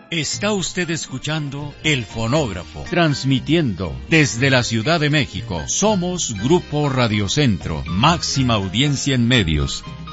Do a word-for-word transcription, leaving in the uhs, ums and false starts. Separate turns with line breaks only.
Está usted escuchando El Fonógrafo, transmitiendo desde la Ciudad de México. Somos Grupo Radio Centro, máxima audiencia en medios.